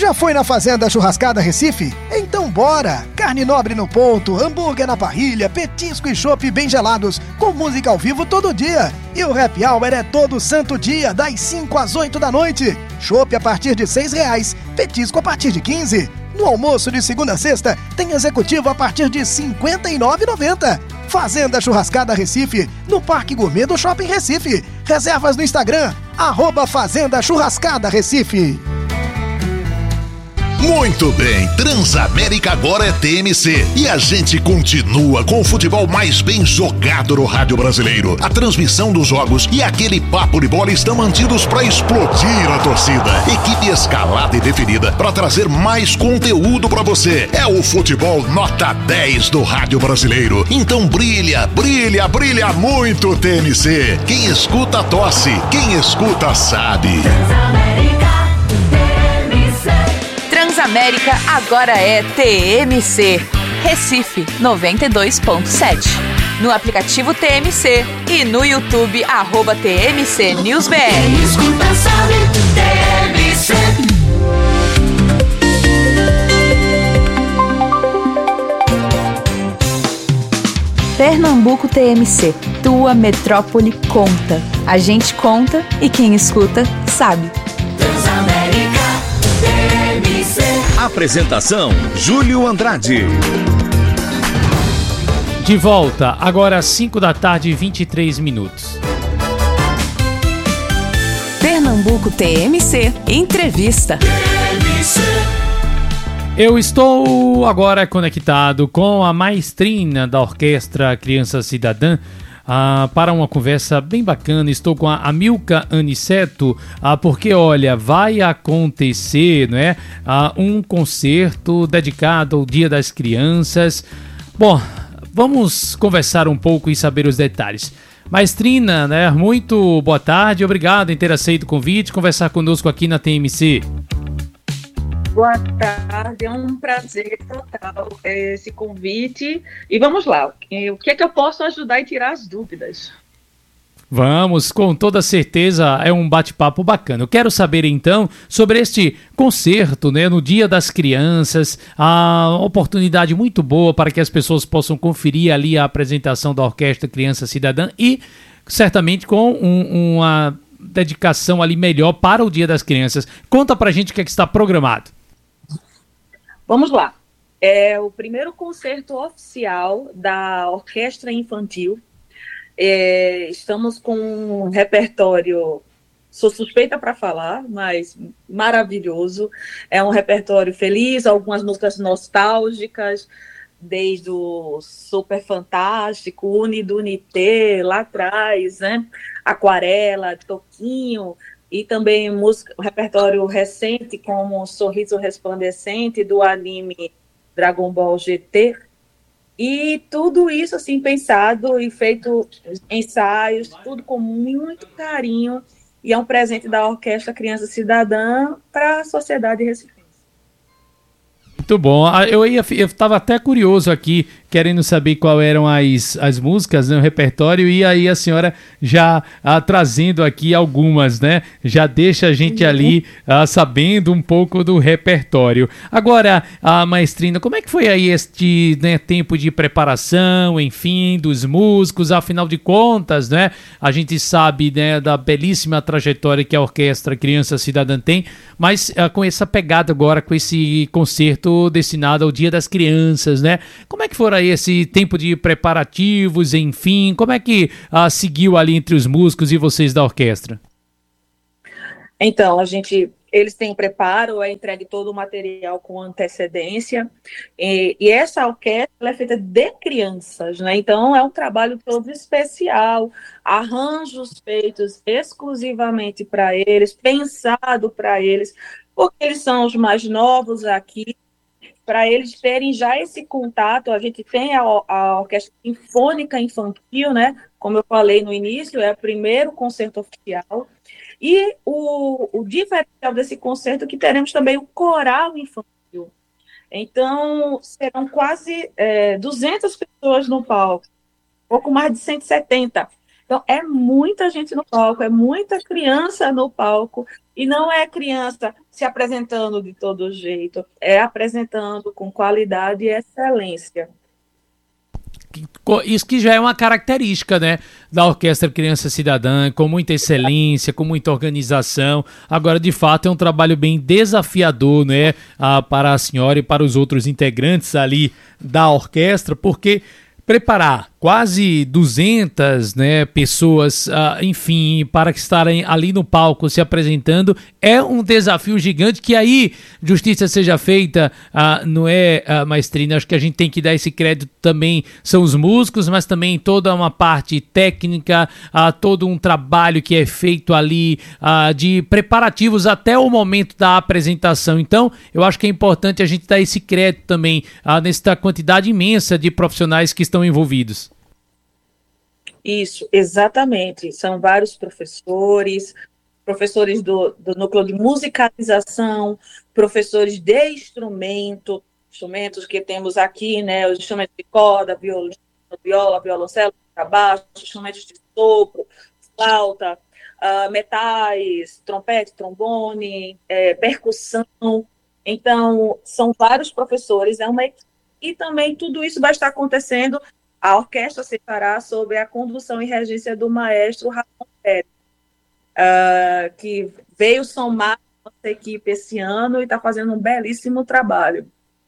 Já foi na Fazenda Churrascada Recife? Então bora! Carne nobre no ponto, hambúrguer na parrilha, petisco e chopp bem gelados, com música ao vivo todo dia. E o happy hour é todo santo dia, das 5 às 8 da noite. Chopp a partir de R$6, petisco a partir de 15. No almoço de segunda a sexta, tem executivo a partir de R$ 59,90. Fazenda Churrascada Recife, no Parque Gourmet do Shopping Recife. Reservas no Instagram, @Fazenda Churrascada Recife. Muito bem, Transamérica agora é TMC e a gente continua com o futebol mais bem jogado no rádio brasileiro. A transmissão dos jogos e aquele papo de bola estão mantidos para explodir a torcida. Equipe escalada e definida para trazer mais conteúdo para você. É o futebol nota 10 do rádio brasileiro. Então brilha, brilha, brilha muito TMC. Quem escuta tosse, quem escuta sabe. Transamérica agora é TMC, Recife 92.7. No aplicativo TMC e no YouTube @TMC NewsBR. Quem escuta sabe, TMC. Pernambuco TMC, tua metrópole conta. A gente conta e quem escuta sabe. Transamérica TMC. Apresentação: Júlio Andrade. De volta, agora às 5 da tarde, 23 minutos. Pernambuco TMC, entrevista. Eu estou agora conectado com a maestrina da Orquestra Criança Cidadã para uma conversa bem bacana. Estou com a Amilca Aniceto, porque olha, vai acontecer, né, um concerto dedicado ao Dia das Crianças. Bom, vamos conversar um pouco e saber os detalhes. Maestrina, né, muito boa tarde, obrigado em ter aceito o convite, conversar conosco aqui na TMC. Boa tarde, é um prazer total esse convite. E vamos lá, o que é que eu posso ajudar e tirar as dúvidas? Vamos, com toda certeza é um bate-papo bacana. Eu quero saber então sobre este concerto, né, no Dia das Crianças, a oportunidade muito boa para que as pessoas possam conferir ali a apresentação da Orquestra Criança Cidadã e certamente com uma dedicação ali melhor para o Dia das Crianças. Conta pra gente o que é que está programado. Vamos lá, é o primeiro concerto oficial da Orquestra Infantil. Estamos com um repertório, sou suspeita para falar, mas maravilhoso. É um repertório feliz, algumas músicas nostálgicas, desde o Super Fantástico, Unidunité, lá atrás, né? Aquarela, Toquinho, e também música, repertório recente, como Sorriso Resplandecente, do anime Dragon Ball GT. E tudo isso, assim, pensado e feito ensaios, tudo com muito carinho, e é um presente da Orquestra Criança Cidadã para a sociedade recifense. Muito bom. Eu estava até curioso aqui, querendo saber qual eram as músicas, né, o repertório, e aí a senhora já trazendo aqui algumas, né? Já deixa a gente ali sabendo um pouco do repertório. Agora, maestrina, como é que foi aí este, né, tempo de preparação, enfim, dos músicos? Afinal de contas, né, a gente sabe, né, da belíssima trajetória que a Orquestra Criança Cidadã tem, mas com essa pegada agora, com esse concerto destinado ao Dia das Crianças, né? Como é que foi aí esse tempo de preparativos, enfim, como é que seguiu ali entre os músicos e vocês da orquestra? Então, eles têm preparo, é entregue todo o material com antecedência, e essa orquestra é feita de crianças, né? Então é um trabalho todo especial, arranjos feitos exclusivamente para eles, pensado para eles, porque eles são os mais novos aqui, para eles terem já esse contato. A gente tem a Orquestra Sinfônica Infantil, né? Como eu falei no início, é o primeiro concerto oficial. E o diferencial desse concerto é que teremos também o coral infantil. Então, serão quase 200 pessoas no palco, pouco mais de 170. Então, é muita gente no palco, é muita criança no palco, e não é criança se apresentando de todo jeito, é apresentando com qualidade e excelência. Isso que já é uma característica, né, da Orquestra Criança Cidadã, com muita excelência, com muita organização. Agora, de fato, é um trabalho bem desafiador, né, para a senhora e para os outros integrantes ali da orquestra, porque preparar quase 200, né, pessoas, enfim, para que estarem ali no palco se apresentando, é um desafio gigante que aí, justiça seja feita, não é, Maestrina, acho que a gente tem que dar esse crédito também, são os músicos, mas também toda uma parte técnica, todo um trabalho que é feito ali, de preparativos até o momento da apresentação. Então, eu acho que é importante a gente dar esse crédito também, nessa quantidade imensa de profissionais que estão envolvidos. Isso, exatamente. São vários professores do núcleo de musicalização, professores de instrumentos que temos aqui, né? Os instrumentos de corda, violino, viola, violoncelo, contrabaixo, instrumentos de sopro, flauta, metais, trompete, trombone, percussão. Então, são vários professores, é uma equipe, e também tudo isso vai estar acontecendo. A orquestra se fará sob a condução e regência do maestro Ramon Pérez, que veio somar a nossa equipe esse ano e está fazendo um belíssimo trabalho.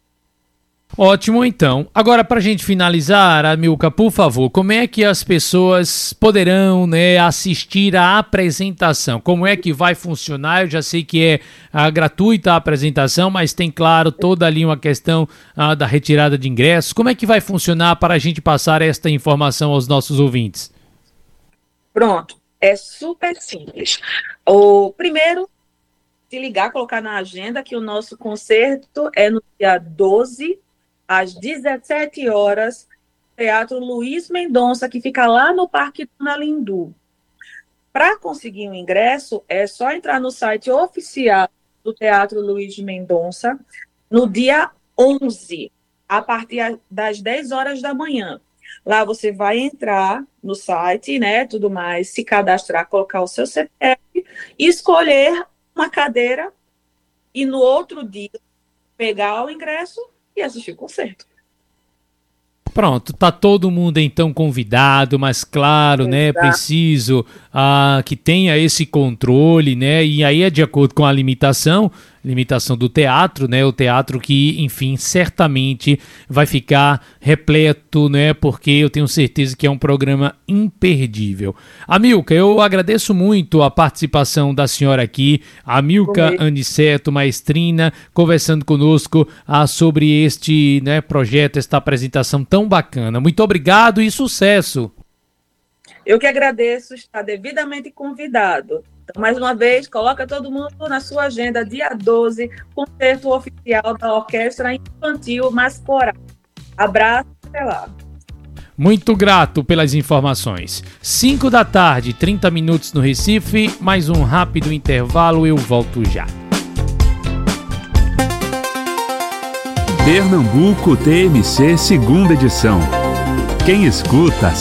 Ótimo, então. Agora, para a gente finalizar, Amilca, por favor, como é que as pessoas poderão, né, assistir à apresentação? Como é que vai funcionar? Eu já sei que é gratuita a apresentação, mas tem, claro, toda ali uma questão da retirada de ingressos. Como é que vai funcionar para a gente passar esta informação aos nossos ouvintes? Pronto, é super simples. O primeiro, se ligar, colocar na agenda que o nosso concerto é no dia 12, às 17 horas, Teatro Luiz Mendonça, que fica lá no Parque Dona Lindu. Para conseguir um ingresso, é só entrar no site oficial do Teatro Luiz Mendonça, no dia 11, a partir das 10 horas da manhã. Lá você vai entrar no site, né, tudo mais, se cadastrar, colocar o seu CPF, escolher uma cadeira e no outro dia pegar o ingresso e assistir o concerto. Pronto, tá todo mundo então convidado, mas claro, né, preciso que tenha esse controle, né, e aí é de acordo com a limitação do teatro, né, o teatro que, enfim, certamente vai ficar repleto, né, porque eu tenho certeza que é um programa imperdível. Amilca, eu agradeço muito a participação da senhora aqui, Amilca Aniceto, maestrina, conversando conosco sobre este, né, projeto, esta apresentação tão bacana. Muito obrigado e sucesso! Eu que agradeço estar devidamente convidado. Então, mais uma vez, coloca todo mundo na sua agenda, dia 12, concerto oficial da Orquestra Infantil Mascoral. Abraço, até lá. Muito grato pelas informações. 5 da tarde, 30 minutos no Recife, mais um rápido intervalo, eu volto já. Pernambuco TMC, segunda edição. Quem escuta